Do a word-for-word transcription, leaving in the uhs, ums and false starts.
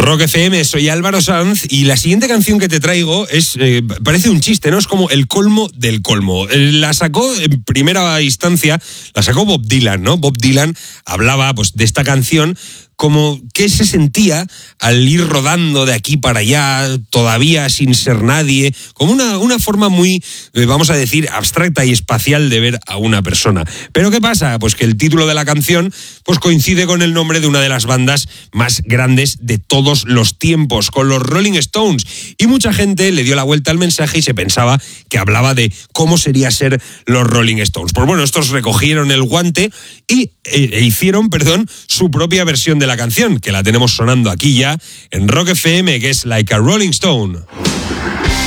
Rock F M, soy Álvaro Sanz y la siguiente canción que te traigo es eh, parece un chiste, ¿no? Es como el colmo del colmo. Eh, la sacó en primera instancia, la sacó Bob Dylan, ¿no? Bob Dylan hablaba pues de esta canción como qué se sentía al ir rodando de aquí para allá, todavía sin ser nadie, como una, una forma muy, eh, vamos a decir, abstracta y espacial de ver a una persona. Pero ¿qué pasa? Pues que el título de la canción pues coincide con el nombre de una de las bandas más grandes de todos los tiempos, con los Rolling Stones. Y mucha gente le dio la vuelta al mensaje y se pensaba que hablaba de cómo sería ser los Rolling Stones. Pues bueno, estos recogieron el guante y e, e hicieron, perdón, su propia versión de la canción, que la tenemos sonando aquí ya en Rock F M, que es Like a Rolling Stone.